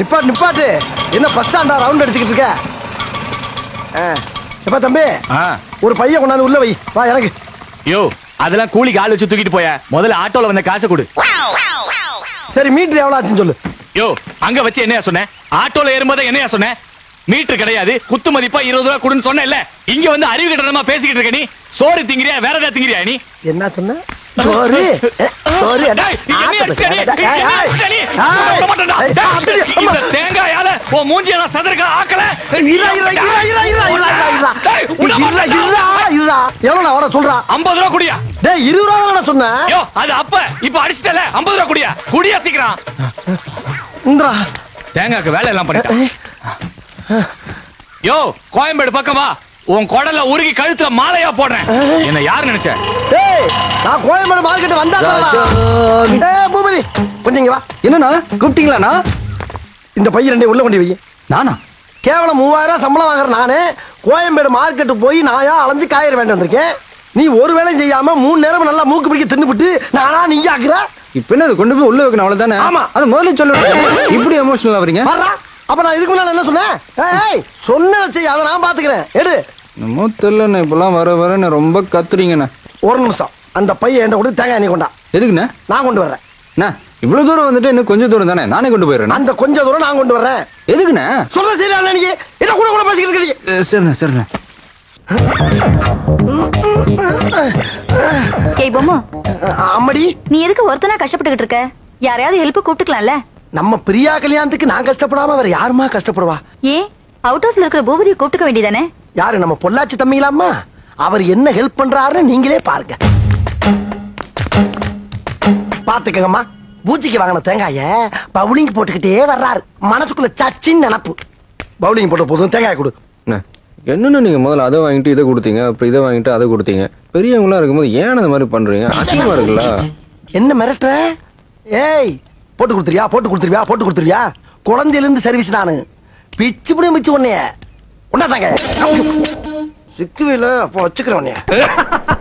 நிப்பாட்டு நிப்பாட்டு. என்ன பஸ் ஸ்டாண்டா ரவுண்ட் அடிச்சுக்கிட்டு இருக்க? எப்ப தம்பி ஒரு பையன் கொண்டாந்து உள்ள வை. வா எனக்கு. யோ அதெல்லாம் கூலிக்கு ஆள் வச்சு தூக்கிட்டு போய. முதல்ல ஆட்டோல வந்த காசை கொடு. சரி மீட்டர் எவ்வளவு ஆச்சுன்னு சொல்லு. யோ அங்க வச்சு என்னையா சொன்ன? ஆட்டோல ஏறும்போது என்னையா சொன்ன? மீட்டர் கிடையாது, குத்து மதிப்பா 20 ரூபாய் கொடுன்னு சொன்ன இல்ல. இங்க வந்து அறிவு கட்டணமா பேசிக்கிட்டு இருக்க நீ. சோறு திங்கிறியா வேற ஏதாவது திங்கிறியா நீ? என்ன சொன்ன? சோறு சோறு. தேங்காயால உன் மூஞ்சியெல்லாம் சதற்க ஆக்கல. எவ்வளவு சொல்றா? 50 ரூபாய் குடியா. டேய் 20 ரூபாய் சொன்ன. அது அப்ப இப்ப அடிச்சிட்டல. 50 ரூபாய் குடியா. குடியா சீக்கிரம். இந்தா தேங்காய்க்கு வேலை எல்லாம் பண்ணிட்டேன். யோ கோயம்பேடு பக்கமா உன் குடல உருகி கழுத்துல மாலையா போடுறேன். என்ன யாரு நினைச்ச? டேய் நான் கோயம்பேடு மார்க்கெட் வந்தா டேய் பூபதி கொஞ்சம் இங்க வா. என்னண்ணா கூப்பிட்டீங்களாண்ணா? இந்த பையன் ரெண்டே உள்ள கொண்டு வை. நானா? கேவலம் 3000 ரூபாய் சம்பளம் வாங்குற நானே கோயம்பேடு மார்க்கெட்டு போய் நாயா அலைஞ்சு காய்கறி வேண்டி வந்திருக்கேன். நீ ஒரு வேளையும் செய்யாம 3 நேரம் நல்லா மூக்கு பிடிக்க தின்னுபிட்டு நானா நீ ஆக்குற. இப்ப என்ன கொண்டு போய் உள்ள வைக்கணும் அவ்வளவுதானே? ஆமா. அது முதல்ல சொல்லுங்க. இப்படி எமோஷனல் ஆவறீங்க? வர்றா. அப்ப நான் இதுக்கு முன்னால என்ன சொன்னேன்? ஏய் சொன்னதை செய், அதை நான் பாத்துக்கிறேன். எடு. நம்ம தெரியலண்ணே இப்பெல்லாம் வர வரன்னு ரொம்ப கத்துறீங்கண்ணே. ஒரு நிமிஷம் அந்த பையன் என்கிட்ட கொடுத்து தேங்காய் எண்ணெய் கொண்டா. எதுக்குண்ணே? நான் கொண்டு வர்றேன். இவ்வளவு தூரம் வந்துட்டு இன்னும் கொஞ்சம் தூரம் தானே, நானே கொண்டு போயிடுறேன். அந்த கொஞ்ச தூரம் நான் கொண்டு வர்றேன். எதுக்குண்ணே? சொல்ற சரியா நீ என்ன கூட கூட பேசிக்கிட்டு இருக்கீங்க? சரிண்ணே சரிண்ணே. ஏய் பொம்மு, அம்மடி நீ எதுக்கு ஒருத்தனா கஷ்டப்பட்டுக்கிட்டு இருக்க? யாரையாவது ஹெல்ப் கூப்பிட்டுக்கலாம்ல. நம்ம பிரியா கல்யாணத்துக்கு நான் கஷ்டப்படாம வேற யாருமா கஷ்டப்படுவா? ஏன் அவுட் ஹவுஸ்ல இருக்கிற பூபதியை கூப்பிட்டுக்க வேண்டியதானே? யாரு? நம்ம பொள்ளாச்சி தம்பிங்களாமா. அவர் என்ன ஹெல்ப் பண்றாருன்னு நீங்களே பாருங்க. பாத்துக்கங்கம்மா, பூச்சிக்கு வாங்கின தேங்காய பவுலிங் போட்டுக்கிட்டே வர்றாரு. மனசுக்குள்ள சச்சின்னு நினப்பு. பவுலிங் போட்ட போதும் தேங்காய் கொடு. என்னன்னு நீங்க முதல்ல அதை வாங்கிட்டு இதை கொடுத்தீங்க, அப்புறம் இதை வாங்கிட்டு அதை கொடுத்தீங்க. பெரியவங்களா இருக்கும்போது ஏன் அந்த மாதிரி பண்றீங்க? அசிங்கமா இருக்குல்ல? என்ன மிரட்டுற? ஏய் போட்டு கொடுத்துருவியா? போட்டு கொடுத்துருவியா? போட்டு கொடுத்துருவியா? குழந்தையில இருந்து சர்வீஸ் நானு. பிச்சு புடி மிச்சு உன்னைய உண்டாதாங்க சிக்குவில அப்ப வச்சுக்கிறேன் உன்னைய.